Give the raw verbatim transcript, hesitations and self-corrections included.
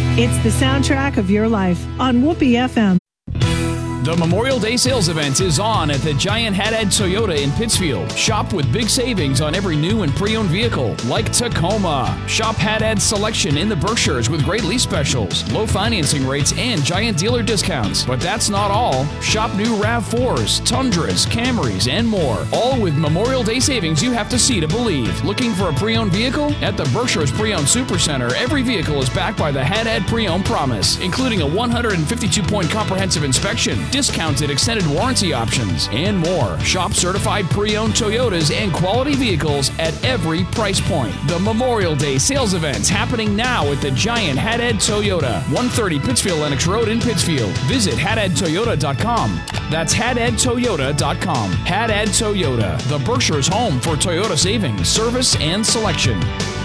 It's the soundtrack of your life on Whoopee F M. The Memorial Day sales event is on at the Giant Haddad Toyota in Pittsfield. Shop with big savings on every new and pre-owned vehicle, like Tacoma. Shop Haddad's selection in the Berkshires with great lease specials, low financing rates, and giant dealer discounts. But that's not all. Shop new RAV fours, Tundras, Camrys, and more. All with Memorial Day savings you have to see to believe. Looking for a pre-owned vehicle? At the Berkshires Pre-Owned Supercenter, every vehicle is backed by the Haddad Pre-Owned Promise, including a one hundred fifty-two point comprehensive inspection, discounted extended warranty options, and more. Shop certified pre-owned Toyotas and quality vehicles at every price point. The Memorial Day sales event's happening now at the Giant Haddad Toyota, one thirty Pittsfield Lennox Road in Pittsfield. Visit haddad toyota dot com. That's haddad toyota dot com. Haddad Toyota, the Berkshire's home for Toyota savings, service, and selection.